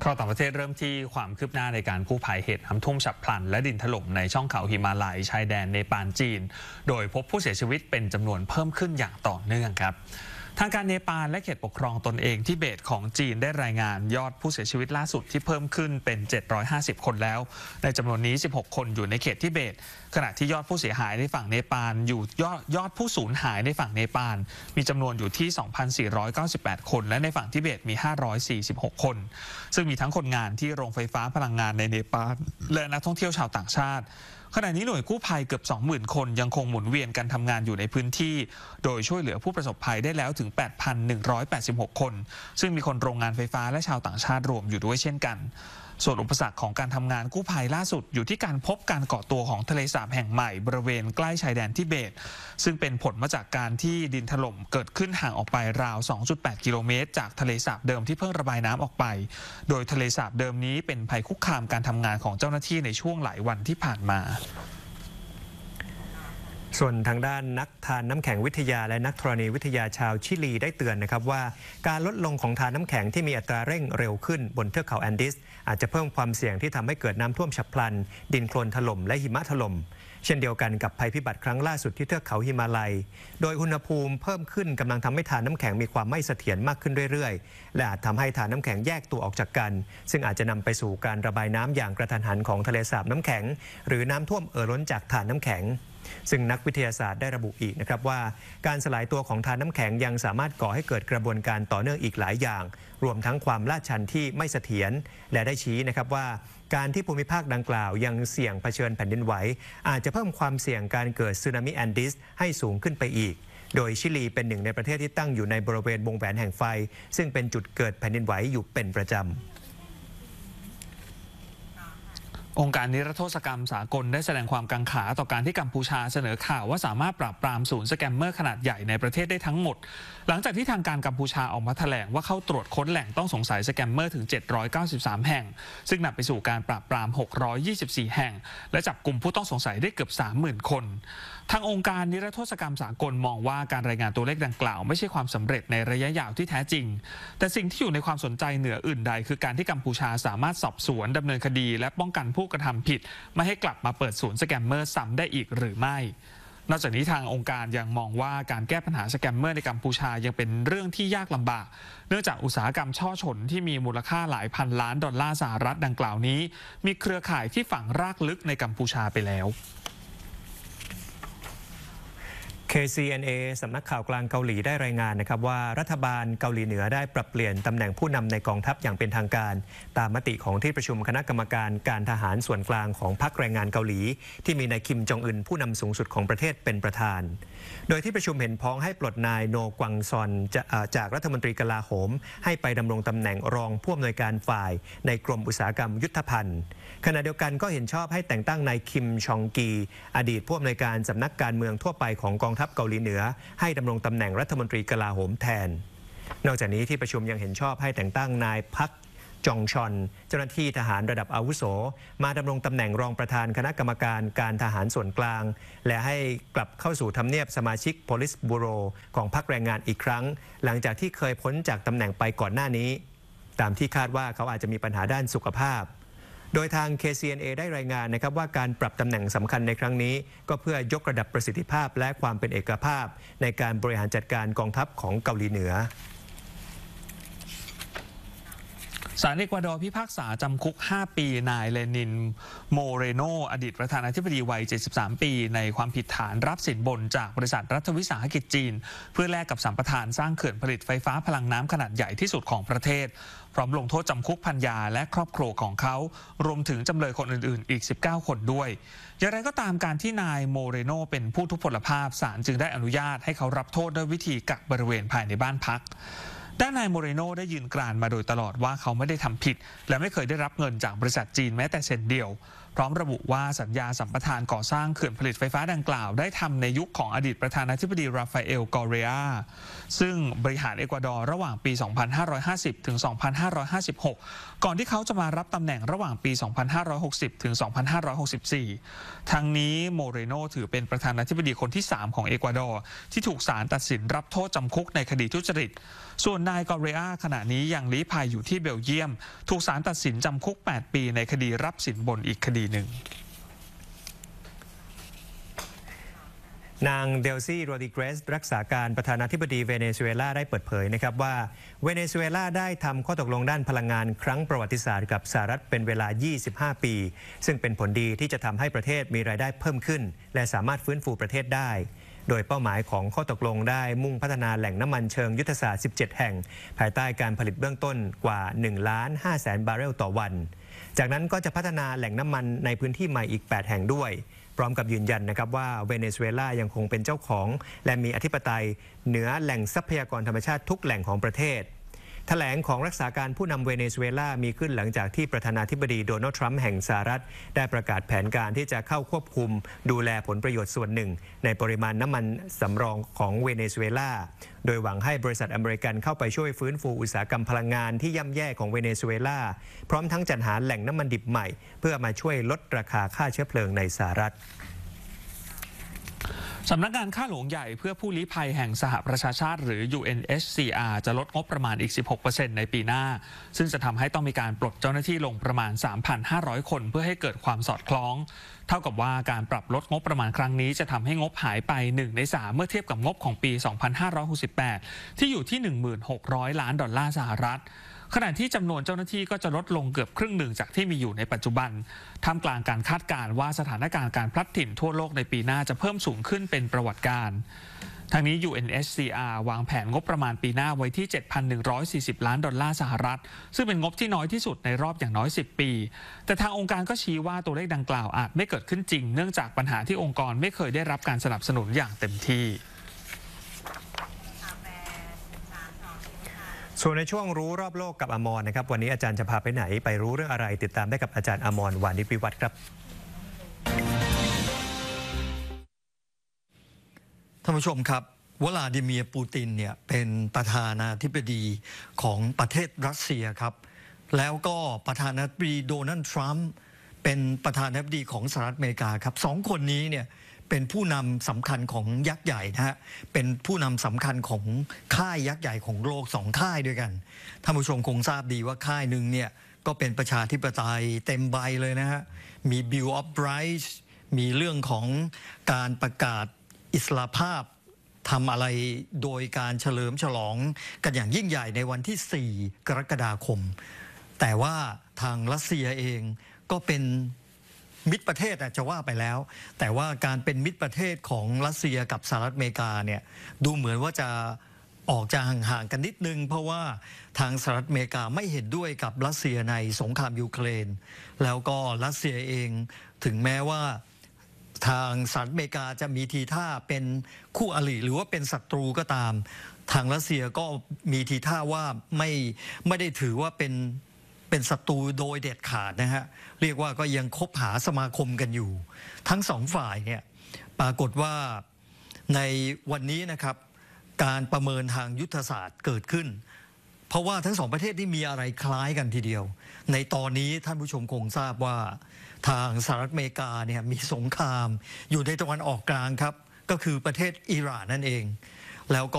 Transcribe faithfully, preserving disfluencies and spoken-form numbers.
ข่าวต่างประเทศเริ่มที่ความคืบหน้าในการกู้ภัยเหตุน้ำท่วมฉับพลันและดินถล่มในช่องเขาหิมาลัยชายแดนเนปาลจีนโดยพบผู้เสียชีวิตเป็นจำนวนเพิ่มขึ้นอย่างต่อเนื่องครับทางการเนปาลและเขตปกครองตนเองทิเบตของจีนได้รายงานยอดผู้เสียชีวิตล่าสุดที่เพิ่มขึ้นเป็นเจ็ดร้อยห้าสิบคนแล้วในจำนวนนี้สิบหกคนอยู่ในเขตทิเบตขณะที่ยอดผู้เสียหายในฝั่งเนปาลอยู่ยอดยอดผู้สูญหายในฝั่งเนปาลมีจำนวนอยู่ที่ สองพันสี่ร้อยเก้าสิบแปด คนและในฝั่งทิเบตมีห้าร้อยสี่สิบหกคนซึ่งมีทั้งคนงานที่โรงไฟฟ้าพลังงานในเนปาลและนักท่องเที่ยวชาวต่างชาติขณะนี้หน่วยกู้ภัยเกือบ สองหมื่น คนยังคงหมุนเวียนกันทำงานอยู่ในพื้นที่โดยช่วยเหลือผู้ประสบภัยได้แล้วถึง แปดพันหนึ่งร้อยแปดสิบหก คนซึ่งมีคนโรงงานไฟฟ้าและชาวต่างชาติรวมอยู่ด้วยเช่นกันส่วนอุปสรรคของการทำงานกู้ภัยล่าสุดอยู่ที่การพบการก่อตัวของทะเลสาบแห่งใหม่บริเวณใกล้ชายแดนทิเบตซึ่งเป็นผลมาจากการที่ดินถล่มเกิดขึ้นห่างออกไปราว สองจุดแปด กิโลเมตรจากทะเลสาบเดิมที่เพิ่งระบายน้ำออกไปโดยทะเลสาบเดิมนี้เป็นภัยคุกคามการทำงานของเจ้าหน้าที่ในช่วงหลายวันที่ผ่านมาส่วนทางด้านนักทานน้ำแข็งวิทยาและนักธรณีวิทยาชาวชิลีได้เตือนนะครับว่าการลดลงของทานน้ำแข็งที่มีอัตราเร่งเร็วขึ้นบนเทือกเขาแอนดีสอาจจะเพิ่มความเสี่ยงที่ทำให้เกิดน้ำท่วมฉับพลันดินโคลนถล่มและหิมะถล่มเช่นเดียวกันกับภัยพิบัติครั้งล่าสุดที่เทือกเขาหิมาลัยโดยอุณหภูมิเพิ่มขึ้นกำลังทำให้ทานน้ำแข็งมีความไม่เสถียรมากขึ้นเรื่อยๆและอาจทำให้ทานน้ำแข็งแยกตัวออกจากกันซึ่งอาจจะนำไปสู่การระบายน้ำอย่างกระทันหันของทะเลสาบน้ำแข็งหรือน้ำท่วมเอ่อล้นจากทานน้ำแข็งซึ่งนักวิทยาศาสตร์ได้ระบุอีกนะครับว่าการสลายตัวของทานน้ำแข็งยังสามารถก่อให้เกิดกระบวนการต่อเนื่องอีกหลายอย่างรวมทั้งความลาดชันที่ไม่เสถียรและได้ชี้นะครับว่าการที่ภูมิภาคดังกล่าวยังเสี่ยงเผชิญแผ่นดินไหวอาจจะเพิ่มความเสี่ยงการเกิดสึนามิแอนดีสให้สูงขึ้นไปอีกโดยชิลีเป็นหนึ่งในประเทศที่ตั้งอยู่ในบริเวณวงแหวนแห่งไฟซึ่งเป็นจุดเกิดแผ่นดินไหวอยู่เป็นประจำองค์การนิรโทษกรรมสากลได้แสดงความกังขาต่อการที่กัมพูชาเสนอข่าวว่าสามารถปราบปรามศูนย์สแกมเมอร์ขนาดใหญ่ในประเทศได้ทั้งหมดหลังจากที่ทางการกัมพูชาออกมาแถลงว่าเข้าตรวจค้นแหล่งต้องสงสัยสแกมเมอร์ถึงเจ็ดร้อยเก้าสิบสามแห่งซึ่งนำไปสู่การปราบปรามหกร้อยยี่สิบสี่แห่งและจับกลุ่มผู้ต้องสงสัยได้เกือบ สามหมื่น คนทางองค์การนิรโทษกรรมสากลมองว่าการรายงานตัวเลขดังกล่าวไม่ใช่ความสำเร็จในระยะยาวที่แท้จริงแต่สิ่งที่อยู่ในความสนใจเหนืออื่นใดคือการที่กัมพูชาสามารถสอบสวนดำเนินคดีและป้องกันผู้กระทำผิดไม่ให้กลับมาเปิดศูนย์สแกมเมอร์ซ้ำได้อีกหรือไม่นอกจากนี้ทางองค์การยังมองว่าการแก้ปัญหาสแกมเมอร์ในกัมพูชายังเป็นเรื่องที่ยากลำบากเนื่องจากอุตสาหกรรมช่อฉนที่มีมูลค่าหลายพันล้านดอลลาร์สหรัฐดังกล่าวนี้มีเครือข่ายที่ฝังรากลึกในกัมพูชาไปแล้วเค ซี เอ็น เอ สำนักข่าวกลางเกาหลีได้รายงานนะครับว่ารัฐบาลเกาหลีเหนือได้ปรับเปลี่ยนตำแหน่งผู้นำในกองทัพอย่างเป็นทางการตามมติของที่ประชุมคณะกรรมการการทหารส่วนกลางของพรรคแรงงานเกาหลีที่มีนายคิมจองอึนผู้นำสูงสุดของประเทศเป็นประธานโดยที่ประชุมเห็นพ้องให้ปลดนายโนกวังซอนจากรัฐมนตรีกลาโหมให้ไปดำรงตำแหน่งรองผู้อำนวยการฝ่ายในกรมอุตสาหกรรมยุทธภัณฑ์ขณะเดียวกันก็เห็นชอบให้แต่งตั้งนายคิมชองกีอดีตผู้อำนวยการสำนักการเมืองทั่วไปของกองทัพเกาหลีเหนือให้ดำรงตำแหน่งรัฐมนตรีกลาโหมแทนนอกจากนี้ที่ประชุมยังเห็นชอบให้แต่งตั้งนายพักจองชอนเจ้าหน้าที่ทหารระดับอาวุโสมาดำรงตำแหน่งรองประธานคณะกรรมการการทหารส่วนกลางและให้กลับเข้าสู่ทำเนียบสมาชิก Police Bureau ของพรรคแรงงานอีกครั้งหลังจากที่เคยพ้นจากตำแหน่งไปก่อนหน้านี้ตามที่คาดว่าเขาอาจจะมีปัญหาด้านสุขภาพโดยทาง เค ซี เอ็น เอ ได้รายงานนะครับว่าการปรับตำแหน่งสำคัญในครั้งนี้ก็เพื่อยกระดับประสิทธิภาพและความเป็นเอกภาพในการบริหารจัดการกองทัพของเกาหลีเหนือศาลเอกวาดอร์พิพากษาจำคุกห้าปีนายเลนินโมเรโนอดีตประธานาธิบดีวัยเจ็ดสิบสามปีในความผิดฐานรับสินบนจากบริษัทรัฐวิสาหกิจจีนเพื่อแลกกับสัมปทานสร้างเขื่อนผลิตไฟฟ้าพลังน้ำขนาดใหญ่ที่สุดของประเทศพร้อมลงโทษจำคุกพันยาและครอบครัวของเขารวมถึงจำเลยคนอื่นๆอีกสิบเก้าคนด้วยอย่างไรก็ตามการที่นายโมเรโนเป็นผู้ทุพพลภาพศาลจึงได้อนุญาตให้เขารับโทษด้วยวิธีกักบริเวณภายในบ้านพักด้านนายโมเรโนได้ยืนกรานมาโดยตลอดว่าเขาไม่ได้ทำผิดและไม่เคยได้รับเงินจากบริษัทจีนแม้แต่เซนเดียวพร้อมระบุว่าสัญญาสัมปทานก่อสร้างเขื่อนผลิตไฟฟ้าดังกล่าวได้ทำในยุคของอดีตประธานาธิบดีราฟาเอล กอเรอาซึ่งบริหารเอกวาดอร์ระหว่างปี สองพันห้าร้อยห้าสิบ ถึง สองพันห้าร้อยห้าสิบหก ก่อนที่เขาจะมารับตำแหน่งระหว่างปี สองพันห้าร้อยหกสิบ ถึง สองพันห้าร้อยหกสิบสี่ ทั้งนี้โมเรโนถือเป็นประธานาธิบดีคนที่ สาม ของเอกวาดอร์ที่ถูกศาลตัดสินรับโทษจำคุกในคดีทุจริตส่วนนายกอเรอาขณะนี้ยังลี้ภัยอยู่ที่เบลเยียมถูกศาลตัดสินจำคุก แปด ปีในคดีรับสินบนอีกคดีหนึ่งนางเดลซี่โรดิเกรสรักษาการประธานาธิบดีเวเนซุเอลาได้เปิดเผยนะครับว่าเวเนซุเอลาได้ทำข้อตกลงด้านพลังงานครั้งประวัติศาสตร์กับสหรัฐเป็นเวลา ยี่สิบห้า ปีซึ่งเป็นผลดีที่จะทำให้ประเทศมีรายได้เพิ่มขึ้นและสามารถฟื้นฟูประเทศได้โดยเป้าหมายของข้อตกลงได้มุ่งพัฒนาแหล่งน้ำมันเชิงยุทธศาสตร์ สิบเจ็ด แห่งภายใต้การผลิตเบื้องต้นกว่า หนึ่งล้านห้าแสน บาร์เรลต่อวันจากนั้นก็จะพัฒนาแหล่งน้ำมันในพื้นที่ใหม่อีก แปด แห่งด้วยพร้อมกับยืนยันนะครับว่าเวเนซุเอลายังคงเป็นเจ้าของและมีอธิปไตยเหนือแหล่งทรัพยากรธรรมชาติทุกแหล่งของประเทศแถลงของรักษาการผู้นำเวเนซุเอลามีขึ้นหลังจากที่ประธานาธิบดีโดนัลด์ทรัมป์แห่งสหรัฐได้ประกาศแผนการที่จะเข้าควบคุมดูแลผลประโยชน์ส่วนหนึ่งในปริมาณน้ำมันสำรองของเวเนซุเอลาโดยหวังให้บริษัทอเมริกันเข้าไปช่วยฟื้นฟูอุตสาหกรรมพลังงานที่ย่ำแย่ของเวเนซุเอลาพร้อมทั้งจัดหาแหล่งน้ำมันดิบใหม่เพื่อมาช่วยลดราคาค่าเชื้อเพลิงในสหรัฐสำนักงานข้าหลวงใหญ่เพื่อผู้ลี้ภัยแห่งสหประชาชาติหรือ ยู เอ็น เอช ซี อาร์ จะลดงบประมาณอีก สิบหกเปอร์เซ็นต์ ในปีหน้าซึ่งจะทำให้ต้องมีการปลดเจ้าหน้าที่ลงประมาณ สามพันห้าร้อย คนเพื่อให้เกิดความสอดคล้องเท่ากับว่าการปรับลดงบประมาณครั้งนี้จะทำให้งบหายไปหนึ่งในสามเมื่อเทียบกับงบของปี สองพันห้าร้อยหกสิบแปด ที่อยู่ที่ หนึ่งพันหกร้อย ล้านดอลลาร์สหรัฐขณะที่จำนวนเจ้าหน้าที่ก็จะลดลงเกือบครึ่งหนึ่งจากที่มีอยู่ในปัจจุบันท่ามกลางการคาดการณ์ว่าสถานการณ์การพลัดถิ่นทั่วโลกในปีหน้าจะเพิ่มสูงขึ้นเป็นประวัติการณ์ทางนี้ ยู เอ็น เอช ซี อาร์ วางแผนงบประมาณปีหน้าไว้ที่ เจ็ดพันหนึ่งร้อยสี่สิบ ล้านดอลลาร์สหรัฐซึ่งเป็นงบที่น้อยที่สุดในรอบอย่างน้อยสิบปีแต่ทางองค์การก็ชี้ว่าตัวเลขดังกล่าวอาจไม่เกิดขึ้นจริงเนื่องจากปัญหาที่องค์กรไม่เคยได้รับการสนับสนุนอย่างเต็มที่ส่วนในช่วงรู้รอบโลกกับอมรนะครับวันนี้อาจารย์จะพาไปไหนไปรู้เรื่องอะไรติดตามได้กับอาจารย์อมร วานิช วิวัฒน์ครับท่านผู้ชมครับวลาดิเมียร์ปูตินเนี่ยเป็นประธานาธิบดีของประเทศรัสเซียครับแล้วก็ประธานาธิบดีโดนัลด์ทรัมป์เป็นประธานาธิบดีของสหรัฐอเมริกาครับสองคนนี้เนี่ยเป็นผู้นำสำคัญของยักษ์ใหญ่นะฮะเป็นผู้นำสำคัญของค่ายยักษ์ใหญ่ของโลกสองค่ายด้วยกันท่านผู้ชมคงทราบดีว่าค่ายหนึ่งเนี่ยก็เป็นประชาธิปไตยเต็มใบเลยนะฮะมี Bill of Rights มีเรื่องของการประกาศอิสรภาพทำอะไรโดยการเฉลิมฉลองกันอย่างยิ่งใหญ่ในวันที่สี่กรกฎาคมแต่ว่าทางรัสเซียเองก็เป็นมิตรประเทศจะว่าไปแล้วแต่ว่าการเป็นมิตรประเทศของรัสเซียกับสหรัฐอเมริกาเนี่ยดูเหมือนว่าจะออกจะห่างๆกันนิดนึงเพราะว่าทางสหรัฐอเมริกาไม่เห็นด้วยกับรัสเซียในสงครามยูเครนแล้วก็รัสเซียเองถึงแม้ว่าทางสหรัฐอเมริกาจะมีทีท่าเป็นคู่อริหรือว่าเป็นศัตรูก็ตามทางรัสเซียก็มีทีท่าว่าไม่ไม่ได้ถือว่าเป็นเป็นศัตรูโดยเด็ดขาดนะฮะเรียกว่าก็ยังคบหาสมาคมกันอยู่ทั้งสองฝ่ายเนี่ยปรากฏว่าในวันนี้นะครับการประเมินทางยุทธศาสตร์เกิดขึ้นเพราะว่าทั้งสองประเทศที่มีอะไรคล้ายกันทีเดียวในตอนนี้ท่านผู้ชมคงทราบว่าทางสหรัฐอเมริกาเนี่ยมีสงครามอยู่ในตะวันออกกลางครับก็คือประเทศอิหร่านนั่นเองแล้วก็